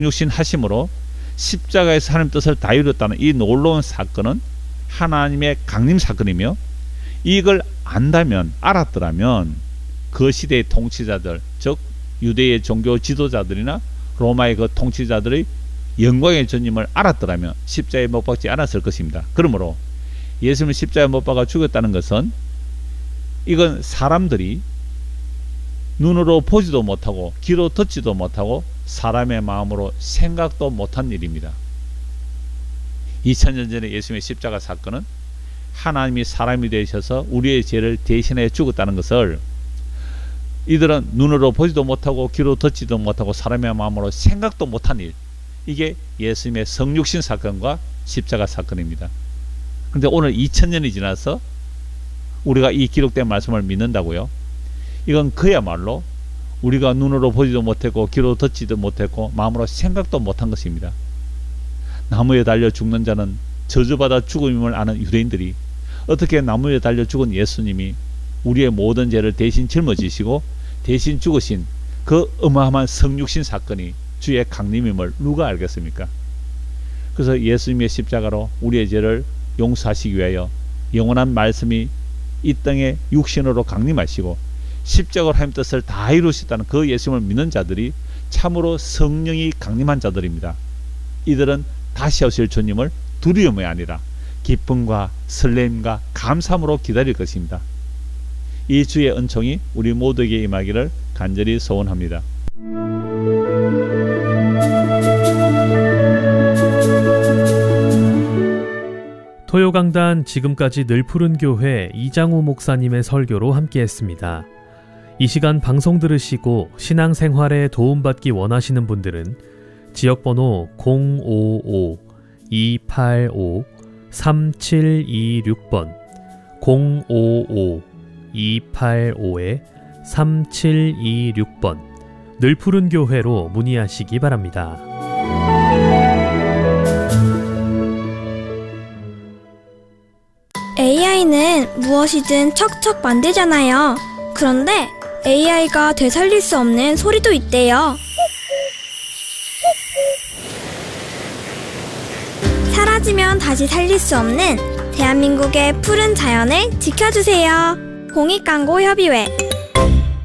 육신 하심으로 십자가에서 하나님 뜻을 다 이뤘다는 이 놀라운 사건은 하나님의 강림 사건이며, 이걸 안다면, 알았더라면 그 시대의 통치자들, 즉 유대의 종교 지도자들이나 로마의 그 통치자들의 영광의 주님을 알았더라면 십자가에 못 박지 않았을 것입니다. 그러므로 예수님을 십자가에 못 박아 죽였다는 것은, 이건 사람들이 눈으로 보지도 못하고 귀로 듣지도 못하고 사람의 마음으로 생각도 못한 일입니다. 2000년 전에 예수님의 십자가 사건은 하나님이 사람이 되셔서 우리의 죄를 대신해 죽었다는 것을 이들은 눈으로 보지도 못하고 귀로 듣지도 못하고 사람의 마음으로 생각도 못한 일, 이게 예수님의 성육신 사건과 십자가 사건입니다. 그런데 오늘 2000년이 지나서 우리가 이 기록된 말씀을 믿는다고요? 이건 그야말로 우리가 눈으로 보지도 못했고 귀로 듣지도 못했고 마음으로 생각도 못한 것입니다. 나무에 달려 죽는 자는 저주받아 죽음임을 아는 유대인들이 어떻게 나무에 달려 죽은 예수님이 우리의 모든 죄를 대신 짊어지시고 대신 죽으신 그 어마어마한 성육신 사건이 주의 강림임을 누가 알겠습니까? 그래서 예수님의 십자가로 우리의 죄를 용서하시기 위하여 영원한 말씀이 이 땅에 육신으로 강림하시고 십자가로 하나님 뜻을 다 이루셨다는 그 예수님을 믿는 자들이 참으로 성령이 강림한 자들입니다. 이들은 다시 오실 주님을 두려움이 아니라 기쁨과 설렘과 감사함으로 기다릴 것입니다. 이 주의 은총이 우리 모두에게 임하기를 간절히 소원합니다. 토요강단, 지금까지 늘푸른교회 이장우 목사님의 설교로 함께했습니다. 이 시간 방송 들으시고 신앙생활에 도움받기 원하시는 분들은 지역번호 055-285-3726번 055-285-3726번 늘푸른교회로 문의하시기 바랍니다. AI는 무엇이든 척척 만들잖아요. 그런데 AI가 되살릴 수 없는 소리도 있대요. 사라지면 다시 살릴 수 없는 대한민국의 푸른 자연을 지켜주세요. 공익광고협의회